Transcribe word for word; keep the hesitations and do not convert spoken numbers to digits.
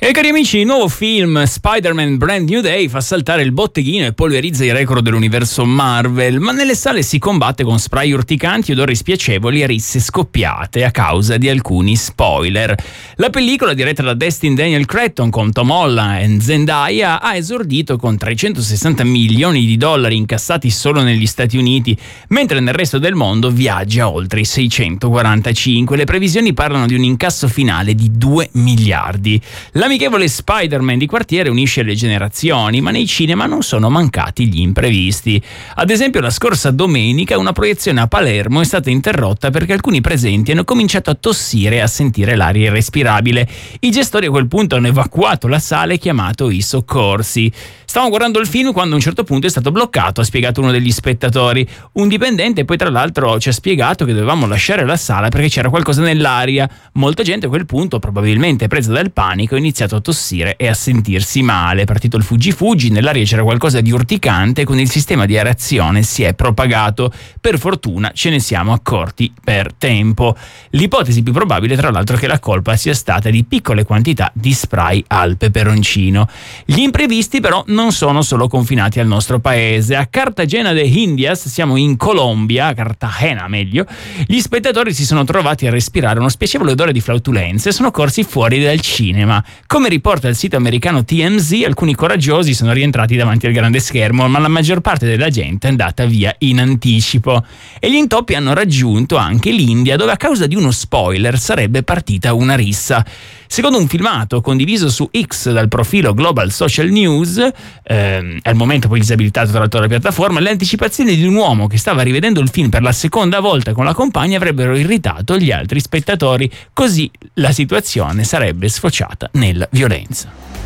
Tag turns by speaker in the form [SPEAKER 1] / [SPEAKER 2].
[SPEAKER 1] E cari amici, il nuovo film Spider-Man Brand New Day fa saltare il botteghino e polverizza i record dell'universo Marvel, ma nelle sale si combatte con spray urticanti, odori spiacevoli e risse scoppiate a causa di alcuni spoiler. La pellicola, diretta da Destin Daniel Cretton con Tom Holland e Zendaya, ha esordito con trecentosessanta milioni di dollari incassati solo negli Stati Uniti, mentre nel resto del mondo viaggia oltre i seicentoquarantacinque. Le previsioni parlano di un incasso finale di due miliardi. L'amichevole Spider-Man di quartiere unisce le generazioni, ma nei cinema non sono mancati gli imprevisti. Ad esempio, la scorsa domenica una proiezione a Palermo è stata interrotta perché alcuni presenti hanno cominciato a tossire e a sentire l'aria irrespirabile. I gestori a quel punto hanno evacuato la sala e chiamato i soccorsi. Stavamo guardando il film quando a un certo punto è stato bloccato, ha spiegato uno degli spettatori. Un dipendente poi tra l'altro ci ha spiegato che dovevamo lasciare la sala perché c'era qualcosa nell'aria. Molta gente a quel punto, probabilmente presa dal panico, ha iniziato a tossire e a sentirsi male. È partito il fuggi-fuggi, nell'aria c'era qualcosa di urticante, con il sistema di aerazione si è propagato. Per fortuna ce ne siamo accorti per tempo. L'ipotesi più probabile, tra l'altro, è che la colpa sia stata di piccole quantità di spray al peperoncino. Gli imprevisti però non sono solo confinati al nostro paese. A Cartagena de Indias, siamo in Colombia, a Cartagena meglio, gli spettatori si sono trovati a respirare uno spiacevole odore di flautulenze e sono corsi fuori dal cinema. Come riporta il sito americano T M Z, alcuni coraggiosi sono rientrati davanti al grande schermo, ma la maggior parte della gente è andata via in anticipo. E gli intoppi hanno raggiunto anche l'India, dove a causa di uno spoiler sarebbe partita una rissa. Secondo un filmato condiviso su X dal profilo Global Social News, ehm, al momento poi disabilitato tra l'altro dalla piattaforma, le anticipazioni di un uomo che stava rivedendo il film per la seconda volta con la compagna avrebbero irritato gli altri spettatori, così la situazione sarebbe sfociata nella violenza.